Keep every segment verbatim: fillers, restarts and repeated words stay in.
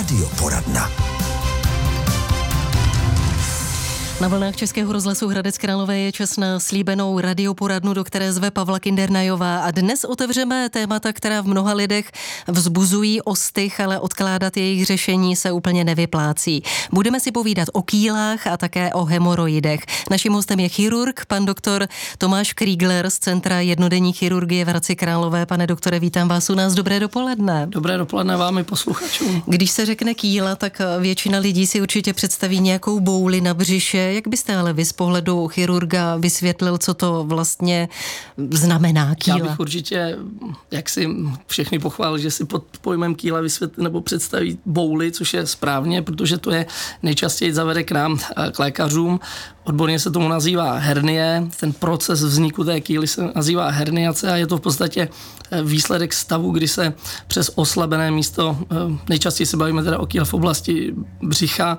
Radioporadna. Na vlnách Českého rozhlasu Hradec Králové je čas na slíbenou radioporadnu, do které zve Pavla Kindernajová. A dnes otevřeme témata, která v mnoha lidech vzbuzují ostych, ale odkládat jejich řešení se úplně nevyplácí. Budeme si povídat o kýlách a také o hemoroidech. Naším hostem je chirurg, pan doktor Tomáš Kriegler z Centra jednodenní chirurgie v Hradci Králové. Pane doktore, vítám vás u nás. Dobré dopoledne. Dobré dopoledne vám i posluchačům. Když se řekne kýla, tak většina lidí si určitě představí nějakou bouli na břiše. Jak byste ale vy z pohledu chirurga vysvětlil, co to vlastně znamená kýla? Já bych určitě, jak si všechny pochválil, že si pod pojmem kýla vysvětlí nebo představí bouli, což je správně, protože to je nejčastěji zavede k nám, k lékařům. Odborně se tomu nazývá hernie. Ten proces vzniku té kýly se nazývá herniace a je to v podstatě výsledek stavu, kdy se přes oslabené místo, nejčastěji se bavíme teda o kýle v oblasti břicha,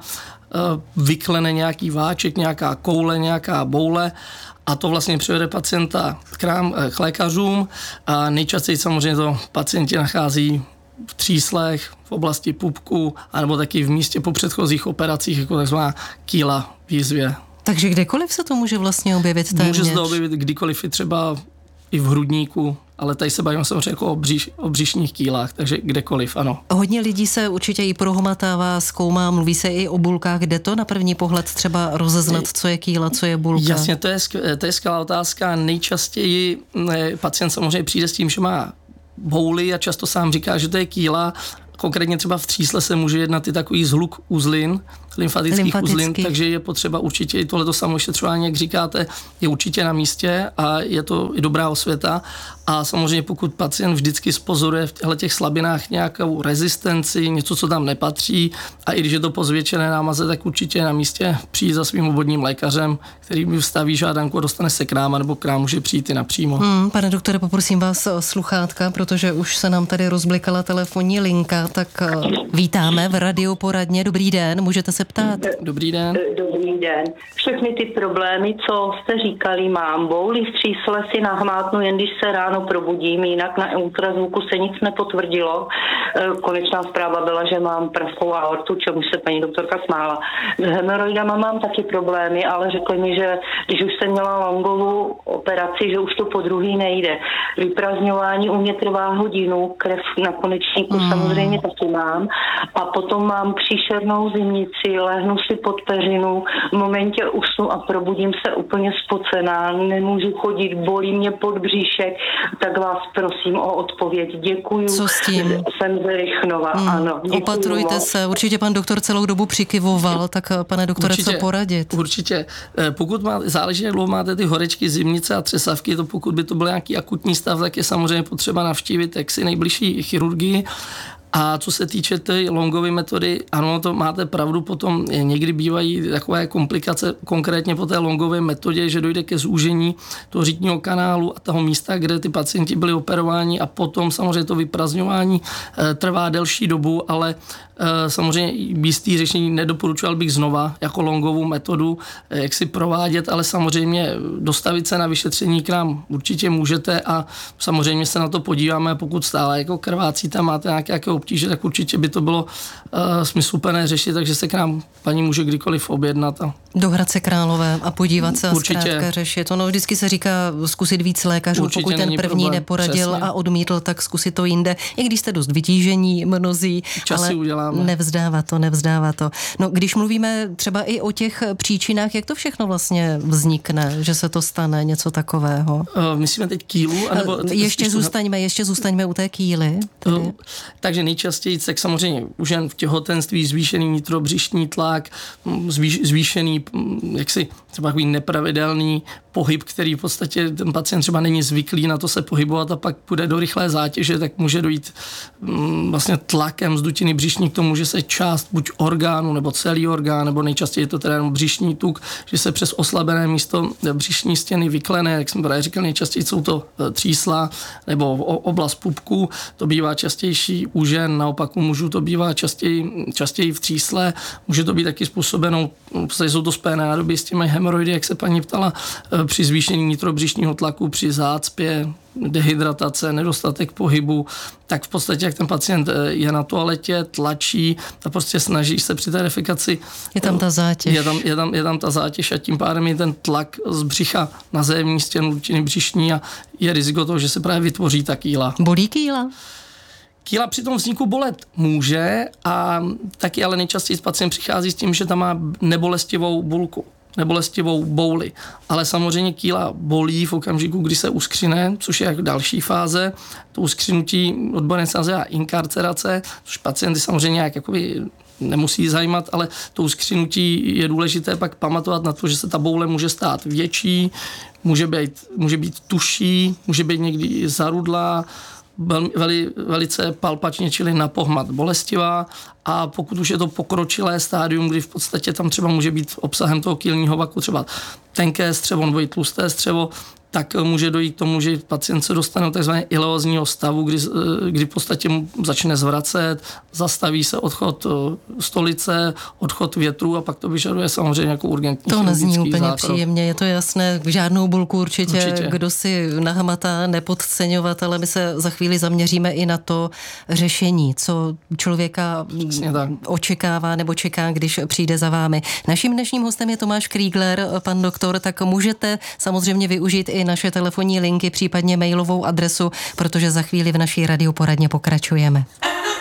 vyklene nějaký váček, nějaká koule, nějaká boule a to vlastně přivede pacienta k nám, k lékařům a nejčastěji samozřejmě to pacienti nachází v tříslech, v oblasti pupku, anebo taky v místě po předchozích operacích, jako takzvaná kýla v jízvě. Takže kdekoliv se to může vlastně objevit téměř? Může se to objevit kdykoliv, i třeba i v hrudníku, ale tady se bavíme samozřejmě jako o, bříš, o břišních kýlách, takže kdekoliv, ano. Hodně lidí se určitě i prohmatává, zkoumá, mluví se i o bulkách. Kde to na první pohled třeba rozeznat, co je kýla, co je bulka? Jasně, to je, to je skvělá otázka. Nejčastěji pacient samozřejmě přijde s tím, že má bouli a často sám říká, že to je kýla. Konkrétně třeba v třísle se může jednat i takový zhluk uzlin, lymfatických Lymfatický. uzlin, takže je potřeba určitě i tohleto samošetřování, jak říkáte, je určitě na místě a je to i dobrá osvěta. A samozřejmě pokud pacient vždycky spozoruje v těchto těch slabinách nějakou rezistenci, něco, co tam nepatří a i když je to po zvětšené námaze, tak určitě je na místě přijít za svým obvodním lékařem, který mi vstaví žádanku a dostane se k nám, nebo k nám může přijít i napřímo. Hmm, pane doktore, poprosím vás o sluchátka, protože už se nám tady rozblikala telefonní linka, tak vítáme v radioporadně. Dobrý den, můžete se ptát. Dobrý den. Dobrý den. Všechny ty problémy, co jste říkali, mám. Bouli v třísle si nahmátnu, jen když se ráno probudím, jinak na ultrazvuku se nic nepotvrdilo. Konečná zpráva byla, že mám praskou aortu, čemu se paní doktorka smála. S hemoroidama mám taky problémy, ale řekli mi, že když už jsem měla longovou operaci, že už to po druhý nejde. Vyprazňování u mě trvá hodinu, krev na konečníku mm. samozřejmě taky mám. A potom mám příšernou zimnici, lehnu si pod peřinu, v momentě usnu a probudím se úplně spocená, nemůžu chodit, bolí mě podbříšek, tak vás prosím o odpověď. Děkuju. Co s tím? Jsem z Rychnova, mm. ano. Opatrujte moc. se, určitě pan doktor celou dobu přikyvoval, tak pane doktore, určitě, co poradit? Určitě. Pokud má, záleží, jak dlouho máte ty horečky, zimnice a třesavky, to pokud by to byl nějaký akutní stav, tak je samozřejmě potřeba navštívit jaksi nejbližší chirurgii. A co se týče té longové metody, ano, to máte pravdu, potom někdy bývají takové komplikace, konkrétně po té longové metodě, že dojde ke zúžení toho řitního kanálu a toho místa, kde ty pacienti byli operováni a potom samozřejmě to vyprazňování e, trvá delší dobu, ale e, samozřejmě jistý řešení nedoporučoval bych znova jako longovou metodu, e, jak si provádět, ale samozřejmě dostavit se na vyšetření k nám určitě můžete a samozřejmě se na to podíváme, pokud stále jako krvácíte, máte nějaké obtíže, tak určitě by to bylo uh, smysluplné řešit, takže se k nám paní může kdykoliv objednat. A... Do Hradce Králové a podívat se a určitě. zkrátka řešit. Ono vždycky se říká zkusit víc lékařů, určitě pokud ten první problém. neporadil Přesně. a odmítl, tak zkusit to jinde. I když jste dost vytížení mnozí, časy ale uděláme. nevzdává to, nevzdává to. No, když mluvíme třeba i o těch příčinách, jak to všechno vlastně vznikne, že se to stane, něco takového? Uh, myslíme teď kýlu? Anebo ještě zůstaňme, ještě zůstaňme u té kýly. Uh, takže nejčastěji, tak samozřejmě u žen v těhotenství zvýšený nitrobřišní tlak, zvýš, zvýšený jaksi třeba takový nepravidelný pohyb, který v podstatě ten pacient třeba není zvyklý na to se pohybovat a pak půjde do rychlé zátěže, tak může dojít mm, vlastně tlakem z dutiny břišní k tomu, že se část buď orgánu nebo celý orgán, nebo nejčastěji je to teda jenom břišní tuk, že se přes oslabené místo břišní stěny vyklene, jak jsem právě říkal, nejčastěji jsou to třísla nebo oblast pupku, to bývá častější u žen, naopak u mužů to bývá častěji, častěji v třísle, může to být taky způsobeno, jsou to spojené nádoby s těmi hemoroidy, jak se paní ptala, při zvýšení nitrobřišního tlaku, při zácpě, dehydratace, nedostatek pohybu, tak v podstatě, jak ten pacient je na toaletě, tlačí a prostě snaží se při té defekaci. Je tam ta zátěž. Je tam, je tam, je tam ta zátěž a tím pádem je ten tlak z břicha na zevní stěnu dutiny břišní a je riziko toho, že se právě vytvoří ta kýla. Bolí kýla? Kýla při tom vzniku bolet může a taky ale nejčastěji pacient přichází s tím, že tam má nebolestivou bulku, nebolestivou bouli. Ale samozřejmě kýla bolí v okamžiku, kdy se uskřine, což je jako další fáze. To uskřinutí odborně se nazývá inkarcerace, což pacienty samozřejmě nějak jakoby nemusí zajímat, ale to uskřinutí je důležité pak pamatovat na to, že se ta boule může stát větší, může být, může být tuší, může být někdy zarudlá, Veli, velice palpačně, čili na pohmat bolestivá, a pokud už je to pokročilé stádium, kdy v podstatě tam třeba může být obsahem toho kýlního vaku třeba tenké střevo nebo i tlusté střevo, tak může dojít k tomu, že pacient se dostane do takzvaného ileózního stavu, kdy, kdy v podstatě začne zvracet, zastaví se odchod stolice, odchod větru a pak to vyžaduje samozřejmě jako urgentní To nezní úplně zákrok. příjemně, je to jasné, žádnou bulku určitě, určitě. Kdo si nahmatá, nepodceňovat, ale my se za chvíli zaměříme i na to řešení, co člověka očekává nebo čeká, když přijde za vámi. Naším dnešním hostem je Tomáš Kriegler, pan doktor, tak můžete samozřejmě využít i naše telefonní linky, případně mailovou adresu, protože za chvíli v naší radioporadně pokračujeme.